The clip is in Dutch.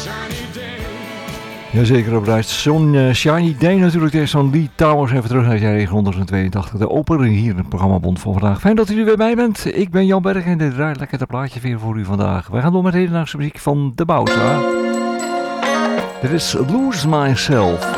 Jazeker, op reis. Zo'n Shiny Day natuurlijk. Eerst van Lee Towers. Even terug naar jaar 1982. De opener hier in het programma Bond van vandaag. Fijn dat u er weer bij bent. Ik ben Jan Berg en dit draait lekker het plaatje weer voor u vandaag. Wij gaan door met hedendaagse muziek van De Bouwstra. Dit is Lose Myself.